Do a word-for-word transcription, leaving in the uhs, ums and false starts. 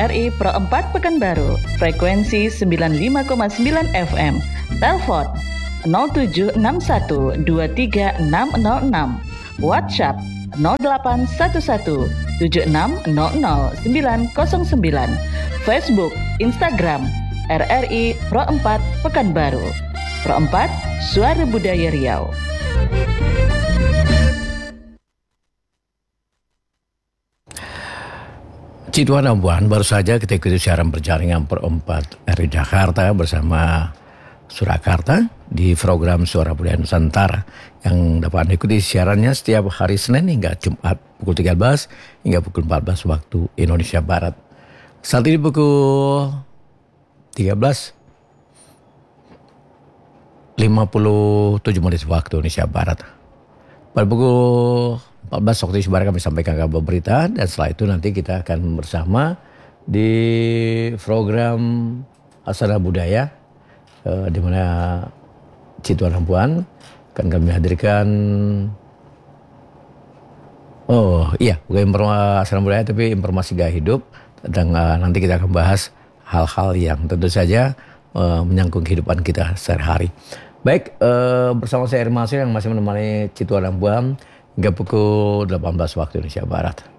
R I Pro empat Pekanbaru, frekuensi sembilan puluh lima koma sembilan F M. Telepon nol tujuh enam satu dua tiga enam nol enam. WhatsApp nol delapan satu satu tujuh enam nol nol sembilan nol sembilan. Facebook, Instagram R R I Pro empat Pekanbaru. Pro empat, Suara Budaya Riau. Cituan Ambuan, baru saja kita ikuti siaran berjaringan Pro empat R I Jakarta bersama Surakarta di program Suara Budaya Nusantara yang dapat diikuti siarannya setiap hari Senin hingga Jumat pukul tiga belas hingga pukul empat belas waktu Indonesia Barat. Saat ini pukul tiga belas lima puluh tujuh menit waktu Indonesia Barat. Pada pukul empat belas waktu Indonesia Barat kami sampaikan kabar berita dan setelah itu nanti kita akan bersama di program Asana Budaya eh, di mana Cituan Ambuan akan kami hadirkan oh iya bukan informasi Asana Budaya tapi informasi gaya hidup dan uh, nanti kita akan bahas hal-hal yang tentu saja uh, menyangkut kehidupan kita sehari-hari. Baik, uh, bersama saya Irma Masih yang masih menemani Cituan Ambuan hingga pukul delapan belas waktu Indonesia Barat.